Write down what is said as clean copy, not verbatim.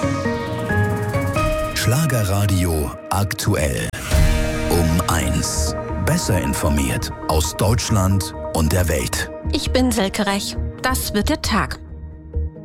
Schlagerradio aktuell. Um 1. Besser informiert aus Deutschland und der Welt. Ich bin Silke Rech. Das wird der Tag.